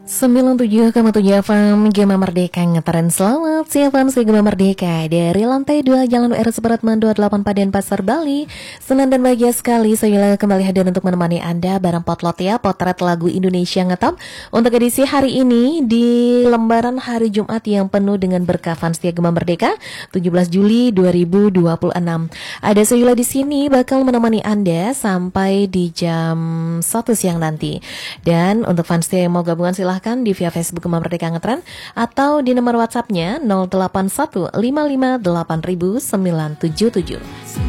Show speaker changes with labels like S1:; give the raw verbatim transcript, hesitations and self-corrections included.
S1: sembilan puluh tujuh koma tujuh F M Gema Merdeka ngetren. Selamat siang fans Gema Merdeka dari lantai dua Jalan U R Supratman dua puluh delapan Paden Pasar Bali. Senang dan bahagia sekali saya kembali hadir untuk menemani Anda bareng Potlot ya, potret lagu Indonesia Ngetop untuk edisi hari ini di lembaran hari Jumat yang penuh dengan berkah fans Gema Merdeka tujuh belas Juli dua ribu dua puluh enam. Ada saya di sini bakal menemani Anda sampai di jam satu siang nanti. Dan untuk fans yang mau gabungan silahkan di via Facebook Gema Merdeka Ngetren atau di nomor WhatsApp-nya nol delapan satu lima lima delapan sembilan tujuh tujuh.